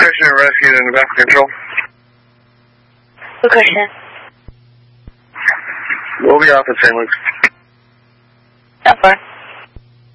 Christian rescued in the back control. Who Christian? We'll be off at St. Luke's. How far?